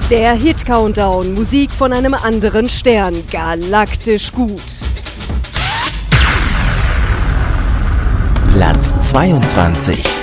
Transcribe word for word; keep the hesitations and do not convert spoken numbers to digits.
Der Hit-Countdown, Musik von einem anderen Stern, galaktisch gut. Platz zweiundzwanzig.